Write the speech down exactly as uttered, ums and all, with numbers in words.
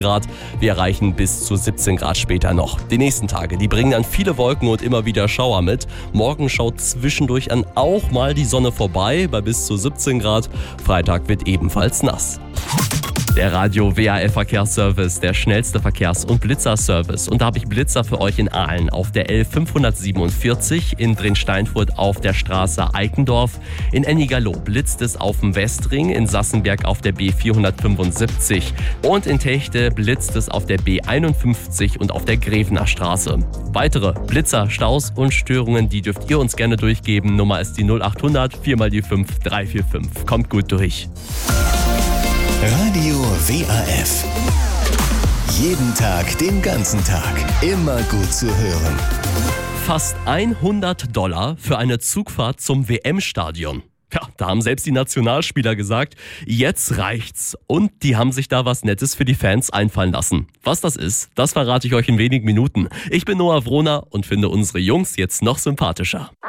Grad. Wir erreichen bis zu siebzehn Grad später noch. Die nächsten Tage, die bringen dann viele Wolken und immer wieder Schauer mit. Morgen schaut zwischendurch an auch mal die Sonne vorbei bei bis zu siebzehn Grad. Freitag wird ebenfalls nass. Der Radio W A L-Verkehrsservice, der schnellste Verkehrs- und Blitzerservice. Und da habe ich Blitzer für euch in Aalen auf der L fünfhundertsiebenundvierzig, in Drinsteinfurt auf der Straße Eikendorf. In Ennigerloh blitzt es auf dem Westring, in Sassenberg auf der B vierhundertfünfundsiebzig und in Techte blitzt es auf der B einundfünfzig und auf der Grevener Straße. Weitere Blitzer, Staus und Störungen, die dürft ihr uns gerne durchgeben. Nummer ist die null achthundert vier mal die fünf drei vier fünf. Kommt gut durch. Radio W A F. Jeden Tag, den ganzen Tag. Immer gut zu hören. Fast hundert Dollar für eine Zugfahrt zum W M-Stadion. Ja, da haben selbst die Nationalspieler gesagt, jetzt reicht's. Und die haben sich da was Nettes für die Fans einfallen lassen. Was das ist, das verrate ich euch in wenigen Minuten. Ich bin Noah Wrohner und finde unsere Jungs jetzt noch sympathischer.